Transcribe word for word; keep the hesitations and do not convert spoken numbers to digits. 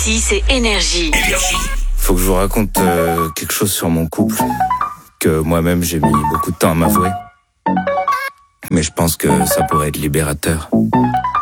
Ici, c'est Énergie. Faut que je vous raconte euh, quelque chose sur mon couple que moi-même j'ai mis beaucoup de temps à m'avouer. Mais je pense que ça pourrait être libérateur.